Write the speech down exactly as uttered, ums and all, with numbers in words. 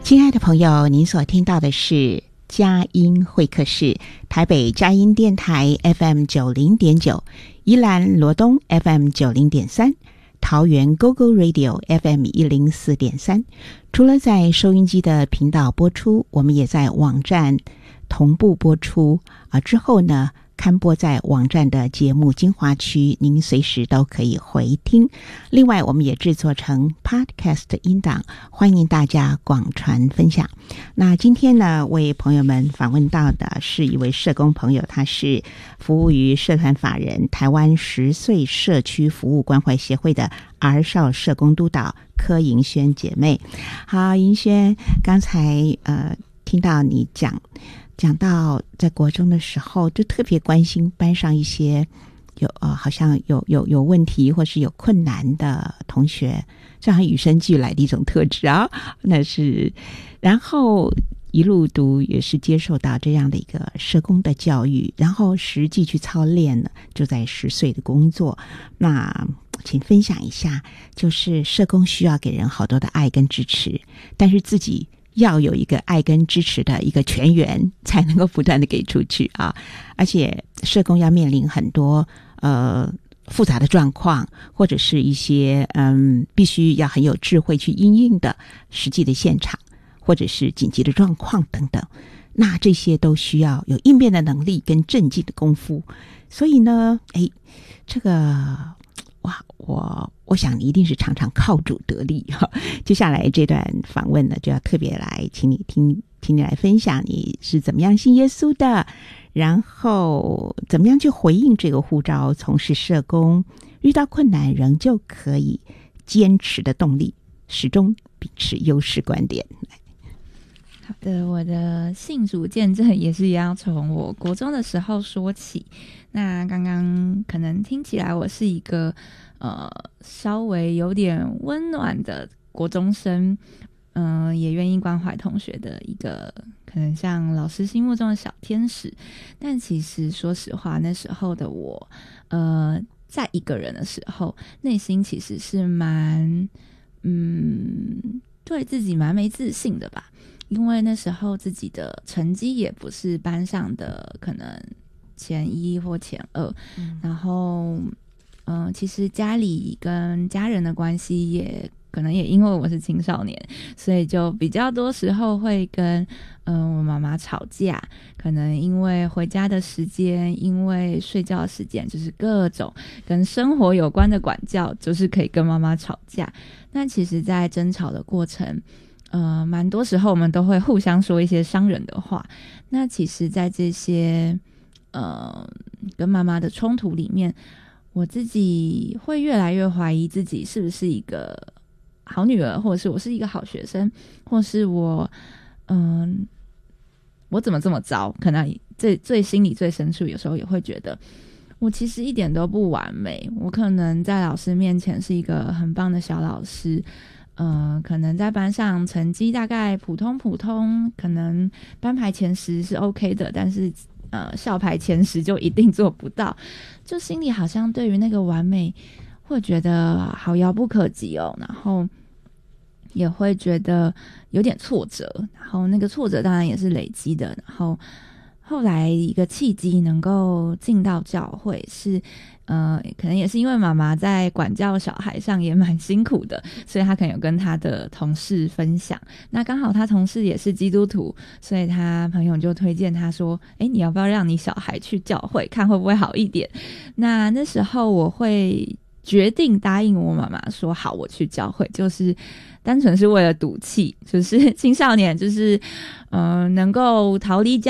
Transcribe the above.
亲爱的朋友，您所听到的是佳音会客室，台北佳音电台 F M 九零点九，宜兰罗东 F M 九零点三，桃园 Go Go Radio F M 一零四点三。除了在收音机的频道播出，我们也在网站同步播出啊。之后呢，刊播在网站的节目精华区，您随时都可以回听。另外，我们也制作成 Podcast 音档，欢迎大家广传分享。那今天呢，为朋友们访问到的是一位社工朋友，他是服务于社团法人台湾十岁社区服务关怀协会的儿少社工督导柯银轩姐妹。好，银轩，刚才呃听到你讲。讲到在国中的时候，就特别关心班上一些有呃，好像有有有问题或是有困难的同学，这样与生俱来的一种特质啊。那是，然后一路读也是接受到这样的一个社工的教育，然后实际去操练呢，就在十岁的工作。那请分享一下，就是社工需要给人好多的爱跟支持，但是自己要有一个爱跟支持的一个泉源，才能够不断的给出去啊！而且社工要面临很多呃复杂的状况，或者是一些嗯必须要很有智慧去因应的实际的现场，或者是紧急的状况等等。那这些都需要有应变的能力跟镇静的功夫。所以呢，哎，这个哇，我我想你一定是常常靠主得力哈。接下来这段访问呢，就要特别来请你听，请你来分享你是怎么样信耶稣的，然后怎么样去回应这个呼召，从事社工，遇到困难仍旧可以坚持的动力，始终秉持优势观点。 好的，我的信主见证也是一样，从我国中的时候说起。那刚刚可能听起来我是一个呃稍微有点温暖的国中生，嗯、呃，也愿意关怀同学的一个可能像老师心目中的小天使。但其实说实话，那时候的我，呃，在一个人的时候，内心其实是蛮嗯对自己蛮没自信的吧。因为那时候自己的成绩也不是班上的可能前一或前二，嗯、然后嗯、呃，其实家里跟家人的关系也可能也因为我是青少年，所以就比较多时候会跟嗯、呃、我妈妈吵架，可能因为回家的时间，因为睡觉的时间，就是各种跟生活有关的管教，就是可以跟妈妈吵架。那其实在争吵的过程呃，蛮多时候我们都会互相说一些伤人的话。那其实在这些呃跟妈妈的冲突里面，我自己会越来越怀疑自己是不是一个好女儿，或者是我是一个好学生，或是我嗯、呃，我怎么这么糟？可能最最心里最深处，有时候也会觉得我其实一点都不完美。我可能在老师面前是一个很棒的小老师，呃，可能在班上成绩大概普通普通，可能班排前十是 OK 的，但是呃校排前十就一定做不到，就心里好像对于那个完美会觉得好遥不可及哦，然后也会觉得有点挫折，然后那个挫折当然也是累积的，然后后来一个契机能够进到教会是呃，可能也是因为妈妈在管教小孩上也蛮辛苦的，所以她可能有跟她的同事分享。那刚好她同事也是基督徒，所以她朋友就推荐她说：“哎，你要不要让你小孩去教会，看会不会好一点？”那那时候我会决定答应我妈妈说：“好，我去教会。”就是单纯是为了赌气，就是青少年，就是呃，能够逃离家。